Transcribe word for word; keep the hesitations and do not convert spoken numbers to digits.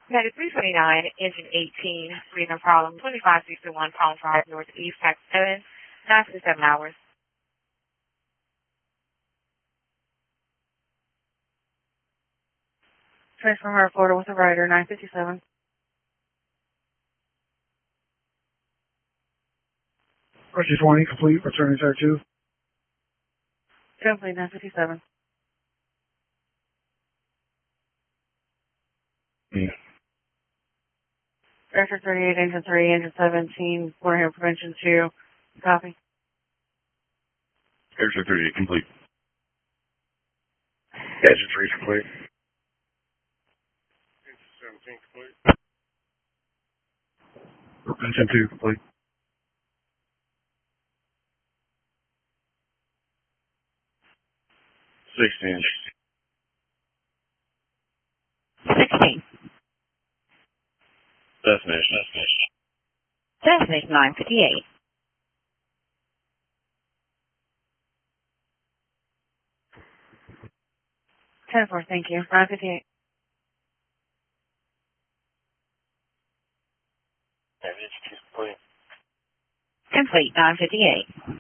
United three twenty-nine, engine eighteen, Freedom problem, twenty-five sixty-one, Palm Drive, Northeast, taxi seven, nine fifty-seven hours. Transfer Heart, Florida with a rider, nine fifty-seven. Archie twenty, complete, returning tire two. Complete, nine fifty-seven. Yeah. Director thirty-eight, engine three, engine seventeen, Border Hill Prevention two. Copy. Airship thirty-eight, complete. Engine three, complete. Engine seventeen, complete. Prevention two, complete. sixteen. sixteen. Destination. Destination. Destination nine fifty-eight. ten four, thank you. nine fifty-eight. Airship two, complete. Complete nine fifty-eight.